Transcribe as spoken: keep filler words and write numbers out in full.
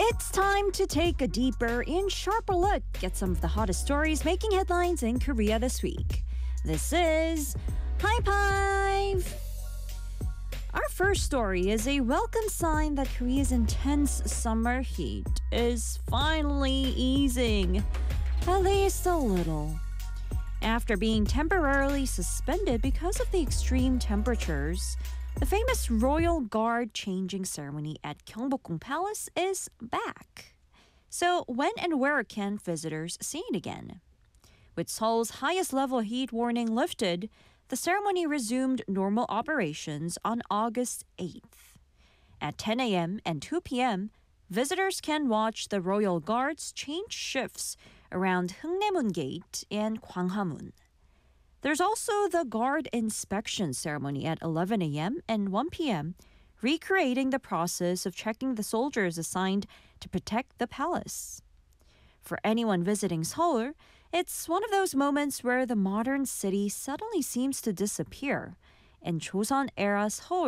It's time to take a deeper and sharper look at some of the hottest stories making headlines in Korea this week. This is High Five! Our first story is a welcome sign that Korea's intense summer heat is finally easing, at least a little. After being temporarily suspended because of the extreme temperatures, the famous Royal Guard changing ceremony at Gyeongbokgung Palace is back. So when and where can visitors see it again? With Seoul's highest level heat warning lifted, the ceremony resumed normal operations on August eighth. At ten a.m. and two p.m., visitors can watch the Royal Guards change shifts around Hungnaemun Gate and Gwanghamun. There's also the guard inspection ceremony at eleven a.m. and one p.m., recreating the process of checking the soldiers assigned to protect the palace. For anyone visiting Seoul, it's one of those moments where the modern city suddenly seems to disappear, and Joseon-era Seoul